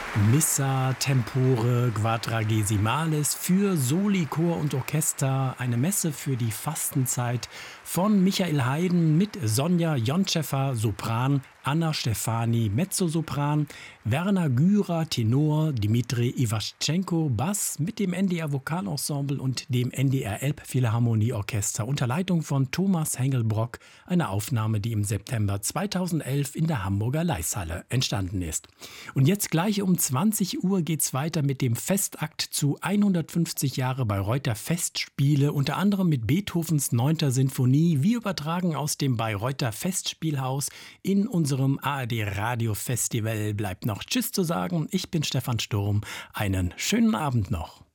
Missa Tempore Quadragesimoris für Soli, Chor und Orchester, eine Messe für die Fastenzeit von Michael Haydn mit Sonja Jonchewa, Sopran, Anna Stefani, Mezzosopran, Werner Gürer, Tenor, Dmitri Iwaschenko, Bass mit dem NDR Vokalensemble und dem NDR Elbphilharmonieorchester unter Leitung von Thomas Hengelbrock, eine Aufnahme, die im September 2011 in der Hamburger Leishalle entstanden ist. Und jetzt gleich um 20 Uhr geht's weiter mit dem Festakt zu 150 Jahre Bayreuther Festspiele, unter anderem mit Beethovens 9. Sinfonie. Wir übertragen aus dem Bayreuther Festspielhaus in unserem ARD Radio Festival. Bleibt noch Tschüss zu sagen. Ich bin Stefan Sturm. Einen schönen Abend noch.